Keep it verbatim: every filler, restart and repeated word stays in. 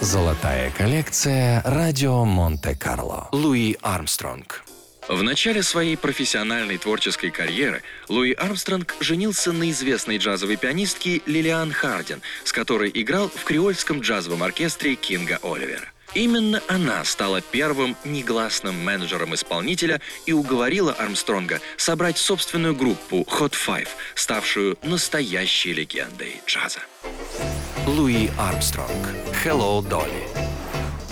Золотая коллекция «Радио Монте-Карло». Луи Армстронг. В начале своей профессиональной творческой карьеры Луи Армстронг женился на известной джазовой пианистке Лилиан Хардин, с которой играл в креольском джазовом оркестре Кинга Оливера. Именно она стала первым негласным менеджером исполнителя и уговорила Армстронга собрать собственную группу Hot Five, ставшую настоящей легендой джаза. Луи Армстронг. Hello, Dolly.